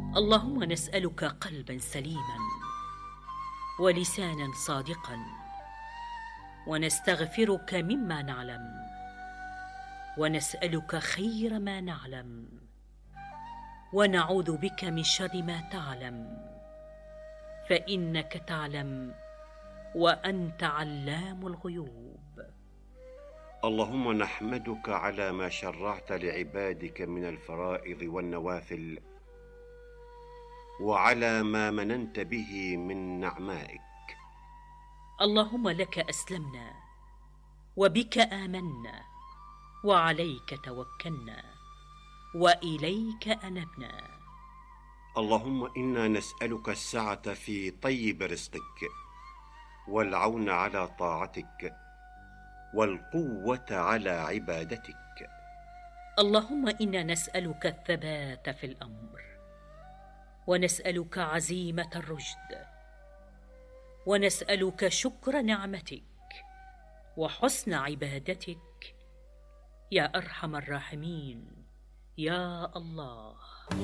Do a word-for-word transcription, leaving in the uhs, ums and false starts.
اللهم نسألك قلبا سليما ولسانا صادقا، ونستغفرك مما نعلم، ونسألك خير ما نعلم، ونعوذ بك من شر ما تعلم، فإنك تعلم وأنت علام الغيوب. اللهم نحمدك على ما شرعت لعبادك من الفرائض والنوافل، وعلى ما مننت به من نعمائك. اللهم لك أسلمنا، وبك آمنا، وعليك توكلنا، وإليك أنبنا. اللهم إنا نسألك السعة في طيب رزقك، والعون على طاعتك، والقوة على عبادتك. اللهم إنا نسألك الثبات في الأمر، ونسألك عزيمة الرشد، ونسألك شكر نعمتك وحسن عبادتك يا أرحم الراحمين يا الله.